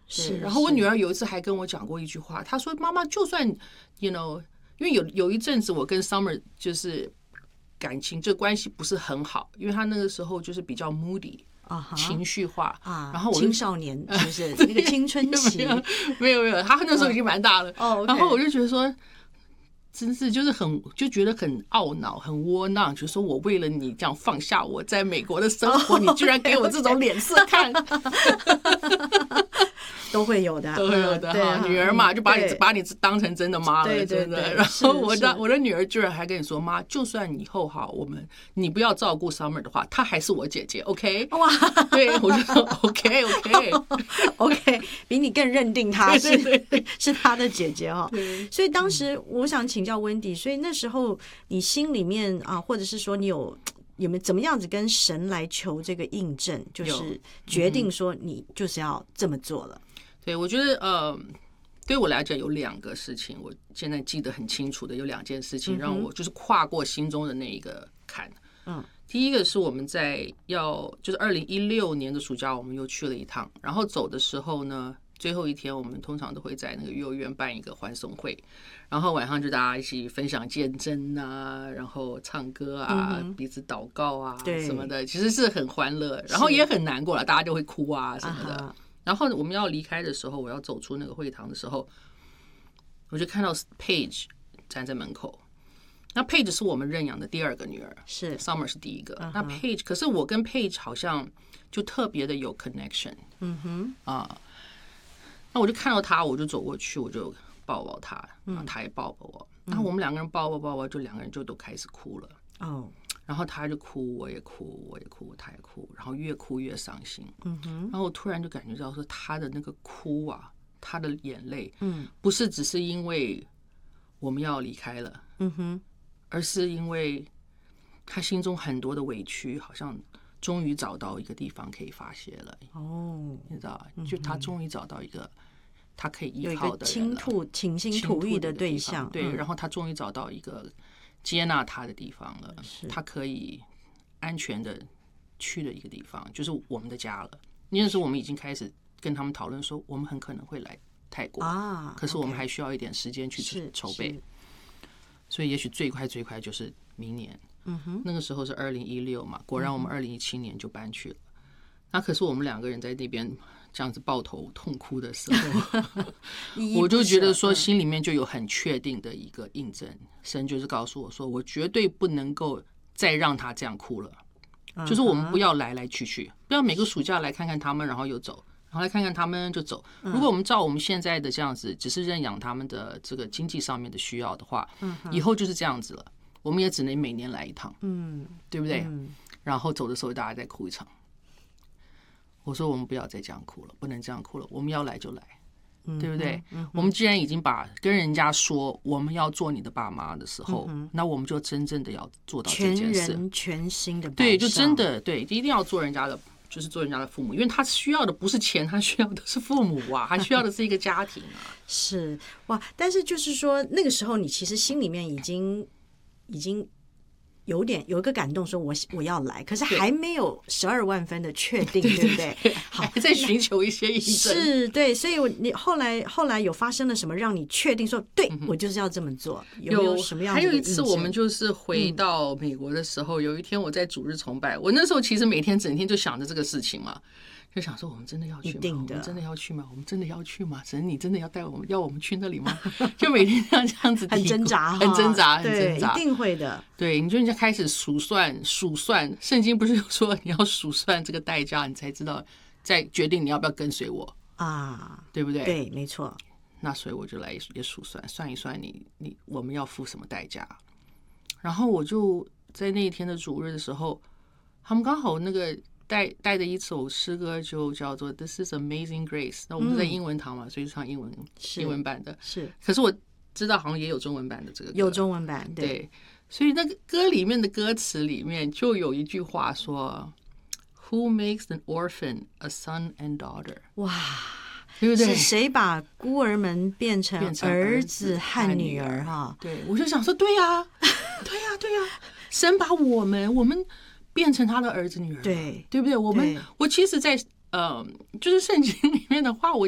是。然后我女儿有一次还跟我讲过一句话，她说：“妈妈，就算因为有一阵子我跟 Summer 就是感情这关系不是很好，因为她那个时候就是比较 moody。”情绪化啊， 然后青少年就是那个青春期， 没有，他那时候已经蛮大了。然后我就觉得说，真是就是就觉得很懊恼、很窝囊，就说我为了你这样放下我在美国的生活，你居然给我这种脸色看。 都会有的， 都会有的哈。女儿嘛，就把你当成真的妈了，真的。然后我的女儿居然还跟你说：“妈，就算以后哈，你不要照顾 Summer 的话，她还是我姐姐 ，OK？” 哇， 对，我就说 OK， 比你更认定她是她的姐姐哈。所以当时我想请教温迪，所以那时候你心里面啊，或者是说你有没有怎么样子跟神来求这个印证，就是决定说你就是要这么做了。 对，我觉得对我来讲有2个事情，我现在记得很清楚的有2件事情，让我就是跨过心中的那一个坎。第一个是我们就是2016年的暑假，我们又去了一趟，然后走的时候呢，最后一天我们通常都会在那个幼儿园办一个欢送会，然后晚上就大家一起分享见证啊，然后唱歌啊，彼此祷告啊什么的，其实是很欢乐，然后也很难过了，大家就会哭啊什么的。然后我们要离开的时候，我要走出那个会堂的时候，我就看到 Paige 站在门口。那 Paige 是我们认养的第2个女儿， 是 Summer 是第1个。那 Paige， 可是我跟 Paige 好像就特别的有 connection。那我就看到她，我就走过去，我就抱抱她，然后她也抱抱我。然后我们2个人抱，就2个人就都开始哭了。然后他就哭，我也哭，他也哭，然后越哭越伤心。然后我突然就感觉到说，他的那个哭啊，他的眼泪，不是只是因为我们要离开了，而是因为他心中很多的委屈，好像终于找到一个地方可以发泄了。你知道，就他终于找到一个他可以依靠的人了， 倾心吐意的对象。 对，然后他终于找到一个接纳他的地方了，他可以安全的去的一个地方，就是我们的家了。那时候我们已经开始跟他们讨论说，我们很可能会来泰国可是我们还需要一点时间去筹备，所以也许最快就是明年。那个时候是2016嘛，果然我们2017年就搬去了。那可是我们2个人在那边这样子抱头痛哭的时候我就觉得说心里面就有很确定的一个印证，神就是告诉我说，我绝对不能够再让他这样哭了，就是我们不要来来去去，不要每个暑假来看看他们然后又走，然后来看看他们就走。如果我们照我们现在的这样子只是认养他们的这个经济上面的需要的话，以后就是这样子了，我们也只能每年来一趟，对不对？然后走的时候大家再哭一场。我说我们不要再这样哭了，不能这样哭了，我们要来就来，对不对？我们既然已经跟人家说我们要做你的爸妈的时候，那我们就真正的要做到这件事， 全人全心的， 对，就真的对，一定要做人家的，就是做人家的父母，因为他需要的不是钱，他需要的是父母啊，他需要的是一个家庭啊。 是哇，但是就是说那个时候你其实心里面已经有一个感动，说我要来，可是还没有12万分的确定，对不对？ 好，还在寻求一些印证。 是，对，所以你后来有发生了什么让你确定说，对，我就是要这么做？有没有什么样的？ 还有一次，我们就是回到美国的时候，有一天我在主日崇拜，我那时候其实每天整天就想着这个事情嘛。就想说我们真的要去吗？我们真的要去吗？我们真的要去吗？神，你真的要我们去那里吗？就每天这样子很挣扎， 很挣扎， 对，一定会的。 对，你就开始数算，圣经不是说你要数算这个代价，你才知道再决定你要不要跟随我啊，对不对？ 对，没错。 那所以我就来也数算一算我们要付什么代价。然后我就在那一天的主日的时候，他们刚好那个带的一首诗歌就叫做 This is Amazing Grace。 那我们是在英文堂嘛，所以唱英文版的。 是， 可是我知道好像也有中文版的这个歌， 有中文版， 对。所以那个歌里面的歌词里面就有一句话说 Who makes an orphan a son and daughter？ 哇， 对不对？ 是谁把孤儿们变成儿子和女儿？哈， 对，我就想说，对呀，神把我们变成他的儿子女儿， 对， 对不对？我其实在就是圣经里面的话，我